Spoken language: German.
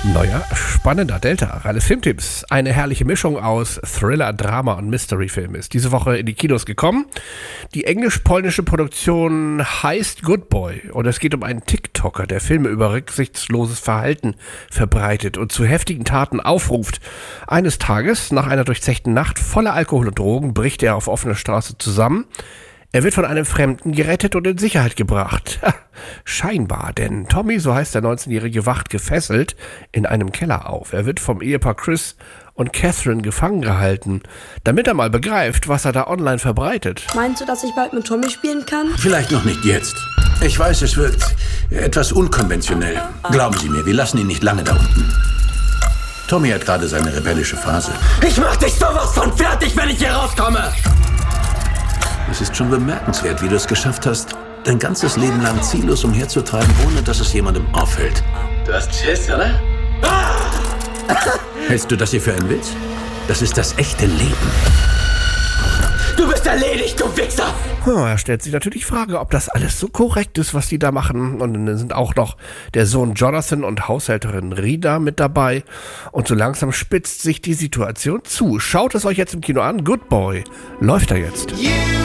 Neuer, spannender Delta-Reihe Filmtipps. Eine herrliche Mischung aus Thriller, Drama und Mystery-Film ist diese Woche in die Kinos gekommen. Die englisch-polnische Produktion heißt Good Boy und es geht um einen TikToker, der Filme über rücksichtsloses Verhalten verbreitet und zu heftigen Taten aufruft. Eines Tages, nach einer durchzechten Nacht voller Alkohol und Drogen, bricht er auf offener Straße zusammen. Er wird von einem Fremden gerettet und in Sicherheit gebracht. Scheinbar, denn Tommy, so heißt der 19-Jährige, wacht gefesselt in einem Keller auf. Er wird vom Ehepaar Chris und Catherine gefangen gehalten, damit er mal begreift, was er da online verbreitet. Meinst du, dass ich bald mit Tommy spielen kann? Vielleicht noch nicht jetzt. Ich weiß, es wird etwas unkonventionell. Glauben Sie mir, wir lassen ihn nicht lange da unten. Tommy hat gerade seine rebellische Phase. Ich mach dich sowas von fertig, wenn ich hier rauskomme! Es ist schon bemerkenswert, wie du es geschafft hast, dein ganzes Leben lang ziellos umherzutreiben, ohne dass es jemandem auffällt. Du hast Schiss, oder? Hältst du das hier für einen Witz? Das ist das echte Leben. Du bist erledigt, du Wichser! Er stellt sich natürlich die Frage, ob das alles so korrekt ist, was die da machen. Und dann sind auch noch der Sohn Jonathan und Haushälterin Rita mit dabei. Und so langsam spitzt sich die Situation zu. Schaut es euch jetzt im Kino an. Good Boy läuft da jetzt.